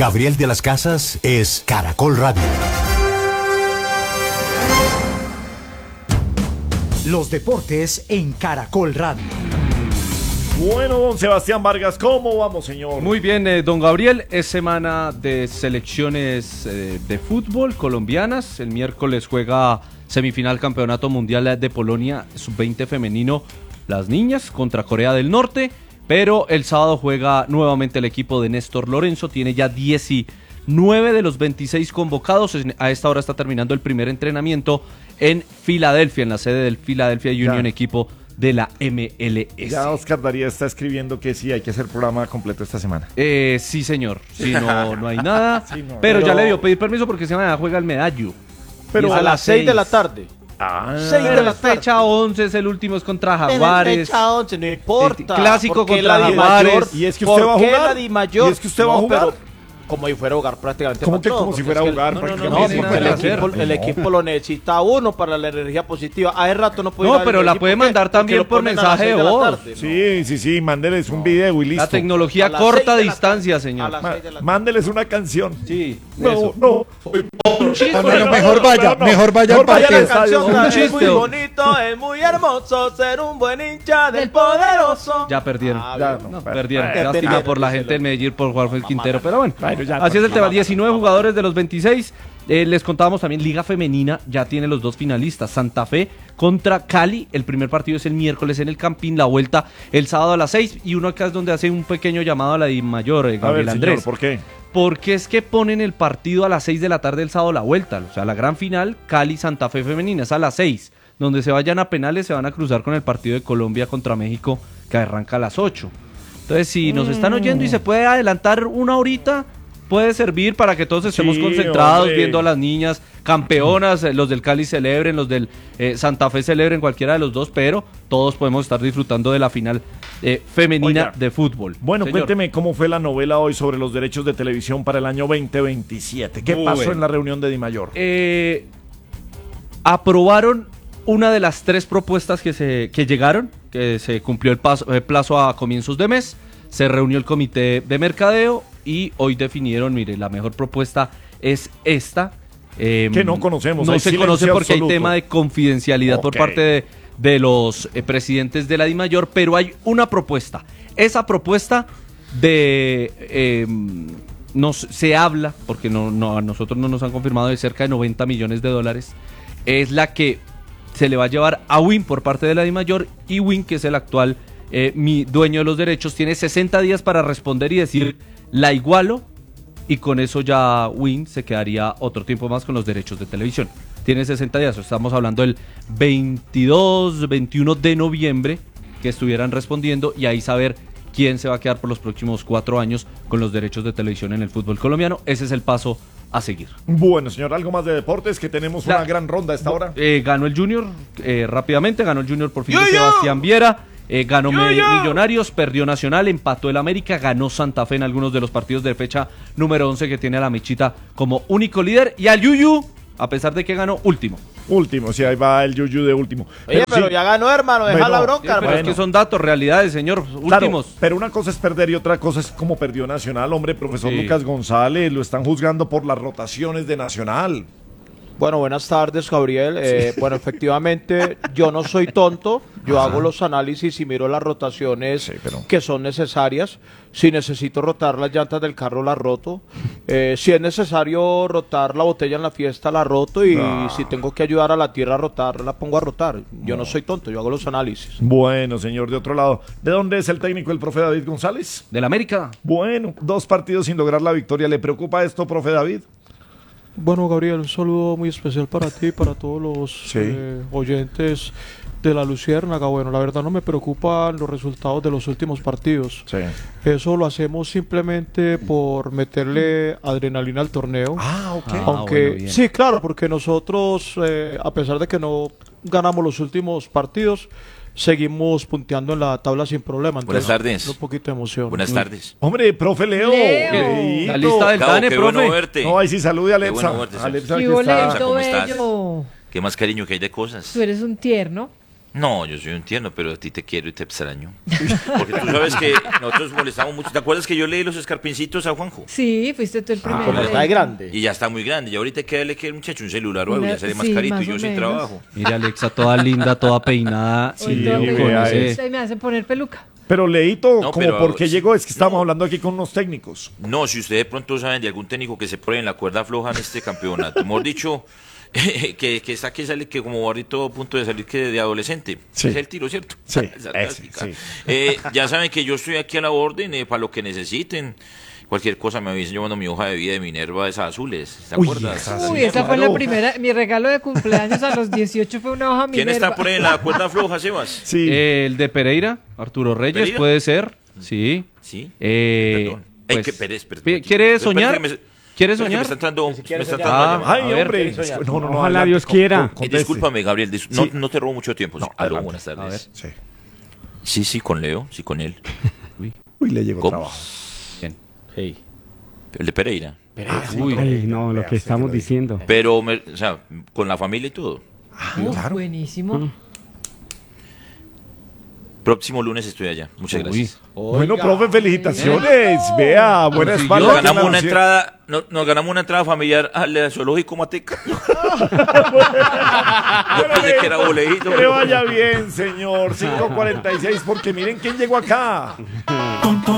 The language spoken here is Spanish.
Gabriel de las Casas es Caracol Radio. Los deportes en Caracol Radio. Bueno, don Sebastián Vargas, ¿cómo vamos, señor? Muy bien, don Gabriel, es semana de selecciones de fútbol colombianas. El miércoles juega semifinal Campeonato Mundial de Polonia Sub-20 femenino, las niñas, contra Corea del Norte. Pero el sábado juega nuevamente el equipo de Néstor Lorenzo, tiene ya 19 de los 26 convocados. A esta hora está terminando el primer entrenamiento en Filadelfia, en la sede del Philadelphia Union, equipo de la MLS. Ya Oscar Daría está escribiendo que sí, hay que hacer programa completo esta semana. Sí, señor. Sí, no hay nada. Sí, no, pero ya le dio pedir permiso porque semana juega el Medallo. Pero a las 6 de la tarde. 6 de la fecha 11 es el último, es contra Jaguares. Fecha 11, no importa. Clásico contra Jaguares. ¿Y es que usted va a jugar? ¿Y es que usted va a jugar? Como si fuera a jugar prácticamente. ¿Cómo que como si fuera a jugar prácticamente? No, porque el equipo lo necesita uno para la energía positiva. Hace rato no puede. No, pero la puede mandar también por mensaje de voz. Sí, mándeles un video y listo. La tecnología corta distancia, señor. Mándeles una canción. Sí. No. Mejor vaya al parque. Es muy bonito, es muy hermoso ser un buen hincha del poderoso. Ya perdieron. Perdieron. Lástima por la gente del Medellín por jugar fue el Quintero, pero bueno. Así es el tema, 19 jugadores de los 26. Les contábamos también, Liga Femenina ya tiene los dos finalistas, Santa Fe contra Cali. El primer partido es el miércoles en el Campín, la vuelta el sábado a las 6. Y uno acá es donde hace un pequeño llamado a la DIMAYOR, Gabriel Andrés. Señor, ¿por qué? Porque es que ponen el partido a las 6 de la tarde el sábado la vuelta. O sea, la gran final, Cali-Santa Fe Femenina, es a las 6. Donde se vayan a penales se van a cruzar con el partido de Colombia contra México, que arranca a las 8. Entonces, si nos están oyendo y se puede adelantar una horita, puede servir para que todos estemos concentrados, viendo a las niñas campeonas, los del Cali celebren, los del Santa Fe celebren, cualquiera de los dos, pero todos podemos estar disfrutando de la final femenina de fútbol. Bueno, señor, cuénteme cómo fue la novela hoy sobre los derechos de televisión para el año 2027. ¿Qué pasó en la reunión de DIMAYOR? Aprobaron una de las 3 propuestas que llegaron, que se cumplió el plazo a comienzos de mes. Se reunió el comité de mercadeo y hoy definieron, mire, la mejor propuesta es esta. Que no conocemos. No se conoce porque hay tema de confidencialidad por parte de los presidentes de la DIMAYOR, pero hay una propuesta. Esa propuesta se habla, porque a nosotros no nos han confirmado, de cerca de $90 millones. Es la que se le va a llevar a Win por parte de la DIMAYOR, y Win, que es el actual dueño de los derechos, tiene 60 días para responder y decir: la igualo, y con eso ya Win se quedaría otro tiempo más con los derechos de televisión. Tiene 60 días, estamos hablando del 22, 21 de noviembre, que estuvieran respondiendo, y ahí saber quién se va a quedar por los próximos 4 años con los derechos de televisión en el fútbol colombiano. Ese es el paso a seguir. Bueno, señor, algo más de deportes, que tenemos una gran ronda a esta hora. Ganó el Junior rápidamente, ganó el Junior por fin de Sebastián Viera. Ganó Millonarios, perdió Nacional, empató el América, ganó Santa Fe en algunos de los partidos de fecha número 11, que tiene a la Mechita como único líder, y al Yuyu, a pesar de que ganó, último, sí, ahí va el Yuyu de último. Oye, pero ya ganó, hermano, deja la bronca, pero es que son datos, realidades, señor, últimos. Claro, pero una cosa es perder y otra cosa es cómo perdió Nacional, hombre, profesor Lucas González, lo están juzgando por las rotaciones de Nacional. Bueno, buenas tardes, Gabriel. Bueno, efectivamente, yo no soy tonto. Yo hago los análisis y miro las rotaciones que son necesarias. Si necesito rotar las llantas del carro, las roto. Si es necesario rotar la botella en la fiesta, la roto. Y si tengo que ayudar a la tierra a rotar, la pongo a rotar. Yo no soy tonto, yo hago los análisis. Bueno, señor, de otro lado, ¿de dónde es el técnico, el profe David González? Del América. Bueno, 2 partidos sin lograr la victoria. ¿Le preocupa esto, profe David? Bueno, Gabriel, un saludo muy especial para ti y para todos los oyentes de la Luciérnaga. Bueno, la verdad no me preocupan los resultados de los últimos partidos. Eso lo hacemos simplemente por meterle adrenalina al torneo. Aunque bueno, sí, claro, porque nosotros, a pesar de que no ganamos los últimos partidos, seguimos punteando en la tabla sin problema. Buenas tardes. Un poquito de emoción. Buenas tardes. Hombre, profe Leo. La lista del DANE, qué profe. Bueno verte. No, ahí sí, salude a Alexa. Bueno verte, Alexa, ¿Qué ¿cómo estás? bello? ¿Qué más cariño que hay de cosas? Tú eres un tierno. No, yo soy un tierno, pero a ti te quiero y te extraño. Porque tú sabes que nosotros molestamos mucho. ¿Te acuerdas que yo leí los escarpincitos a Juanjo? Sí, fuiste tú el primero. Pero está de grande. Y ya está muy grande. Y ahorita quédale que el muchacho un celular o algo, ya sale más Sí, carito más y yo o sin menos. trabajo. Mira, Alexa, toda linda, toda peinada. Hoy y todo sí, peinado, vea ese- ahí me hacen poner peluca. Pero Leito, No, como pero- por qué llegó, es que estamos hablando aquí con unos técnicos. No, si ustedes de pronto saben de algún técnico que se pone en la cuerda floja en este campeonato, hemos dicho que está que sale que como ahorita a punto de salir que de adolescente. Sí. Es el tiro, ¿cierto? Sí, Sarcástica. ese, sí. Ya saben que yo estoy aquí a la orden para lo que necesiten. Cualquier cosa me avisen, yo mando mi hoja de vida de Minerva, esas azules, ¿te Uy, acuerdas? esas Uy, sí, esa fue la claro. primera, mi regalo de cumpleaños a los 18 fue una hoja ¿Quién Minerva. está por ahí en la cuerda floja, Sebas? Sí. El de Pereira, Arturo Reyes, ¿Pereira? puede ser. Sí. Sí. Pues, Perdón. Que Pérez, ¿Quiere soñar? ¿Quiere Espérate que soñar? me está entrando, me está entrando Ah, una llamada. Ay, a ver, hombre. ¿qué soñar? No, Ojalá adelante, Dios quiera. conteste. Discúlpame, Gabriel, no, Sí. no te robo mucho tiempo. No, Aló, adelante. buenas A ver. tardes. Sí. Sí, con Leo, sí, con él. Uy, le llegó ¿Cómo? trabajo. Bien. Sí. El de Pereira. Uy, Ay, no, lo que estamos diciendo. Pero, o sea, con la familia y todo. Uf, buenísimo. Próximo lunes estoy allá. Muchas gracias. Bueno, profe, felicitaciones. Vea, buena Consiguió. espalda. Nos ganamos que una la- entrada, nos ganamos una entrada familiar al zoológico Mateca. Yo pensé que era boleíto. Que le vaya bien, señor. 5:46, porque miren quién llegó acá.